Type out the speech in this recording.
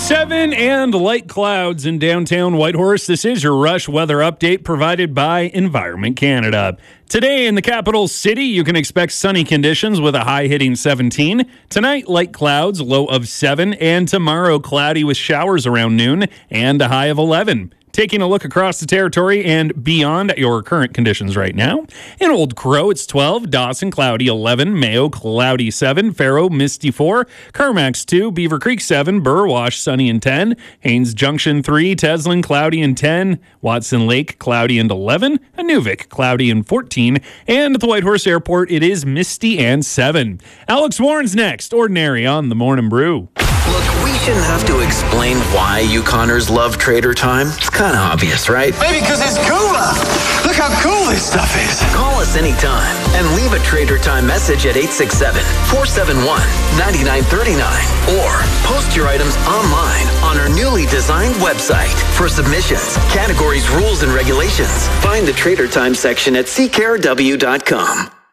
7 and light clouds in downtown Whitehorse. This is your Rush weather update provided by Environment Canada. Today in the capital city, you can expect sunny conditions with a high hitting 17. Tonight, light clouds, low of 7. And tomorrow, cloudy with showers around noon and a high of 11. Taking a look across the territory and beyond at your current conditions right now. In Old Crow, it's 12. Dawson, cloudy 11. Mayo, cloudy 7. Faro, misty 4. Carmax 2. Beaver Creek 7. Burwash, sunny and 10. Haynes Junction 3. Teslin, cloudy and 10. Watson Lake, cloudy and 11. Inuvik, cloudy and 14. And at the Whitehorse Airport, it is misty and 7. Alex Warren's next. Ordinary on the Morning Brew. Look, we shouldn't have to explain why Yukoners love Trader Time. It's kind of obvious, right? Maybe because it's cooler. Look how cool this stuff is. Call us anytime and leave a Trader Time message at 867-471-9939 or post your items online on our newly designed website. For submissions, categories, rules, and regulations, find the Trader Time section at ccarw.com.